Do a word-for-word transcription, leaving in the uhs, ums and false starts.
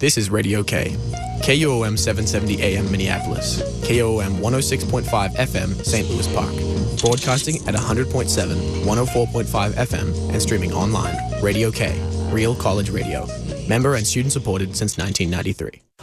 This is Radio K. K U O M seven seventy A M Minneapolis. K U O M one oh six point five F M Saint Louis Park. Broadcasting at one hundred point seven, one oh four point five F M and streaming online. Radio K. Real College Radio. Member and student supported since nineteen ninety-three.